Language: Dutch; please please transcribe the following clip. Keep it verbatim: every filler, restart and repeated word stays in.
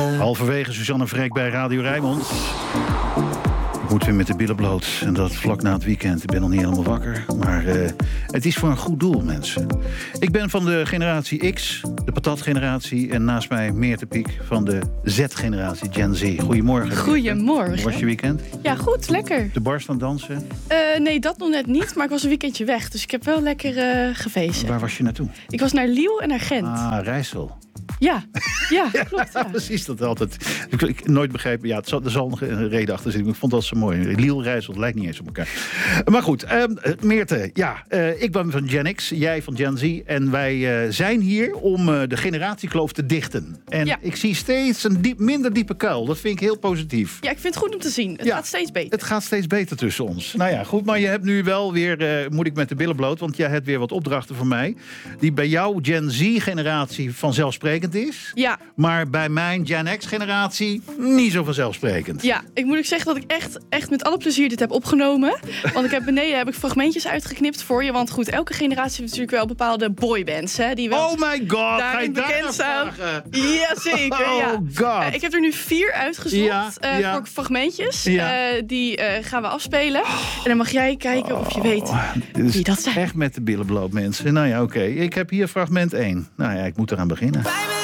Goedemorgen. Halverwege Suzanne Freek bij Radio Rijnmond. Ik moet weer met de billen bloot. En dat vlak na het weekend. Ik ben nog niet helemaal wakker. Maar uh, het is voor een goed doel, mensen. Ik ben van de generatie X, de patatgeneratie. En naast mij Meerte Piek van de Z-generatie, Gen Z. Goedemorgen. Goedemorgen. Hoe was je weekend? Ja, goed, lekker. De barst aan dansen? Uh, nee, dat nog net niet. Maar ik was een weekendje weg. Dus ik heb wel lekker uh, gefeest. Waar was je naartoe? Ik was naar Liel en naar Gent. Ah, Rijssel. Ja, ja, klopt. Ja. Precies, dat altijd. Ik, ik nooit begrepen. Ja, het zal, er zal nog een reden achter zitten. Ik vond dat zo mooi. Liel, Rijssel, het lijkt niet eens op elkaar. Maar goed, uh, Meerte, ja, uh, ik ben van Gen X, jij van Gen Z. En wij uh, zijn hier om uh, de generatiekloof te dichten. En ja. ik zie steeds een diep, minder diepe kuil. Dat vind ik heel positief. Ja, ik vind het goed om te zien. Het ja, gaat steeds beter. Het gaat steeds beter tussen ons. Nou ja, goed, maar je hebt nu wel weer, uh, moet ik met de billen bloot, want jij hebt weer wat opdrachten voor mij, die bij jouw Gen Z-generatie vanzelfsprekend is. Ja. Maar bij mijn Gen X-generatie niet zo vanzelfsprekend. Ja, ik moet ook zeggen dat ik echt, echt met alle plezier dit heb opgenomen. Want ik heb beneden heb ik fragmentjes uitgeknipt voor je. Want goed, elke generatie heeft natuurlijk wel bepaalde boybands, hè, die wel oh my god, ga je bekend staan. Jazeker, oh ja. god. Uh, ik heb er nu vier uitgezocht ja, uh, ja. voor fragmentjes. Ja. Uh, die uh, gaan we afspelen. En dan mag jij kijken of je weet oh, wie dat zijn. Echt met de billen bloot, mensen. Nou ja, oké. Okay. Ik heb hier fragment één. Nou ja, ik moet eraan beginnen.